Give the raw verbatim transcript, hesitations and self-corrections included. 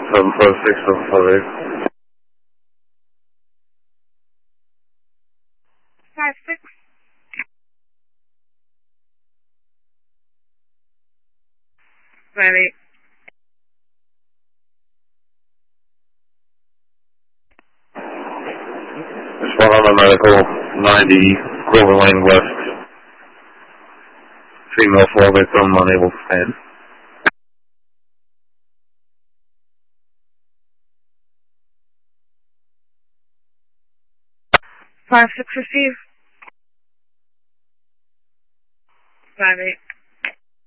seven five six seven five eight. Five six. Five eight. Respond on the medical, ninety, Clover Lane West. Female fall victim, unable to stand. Five six receive. Five eight.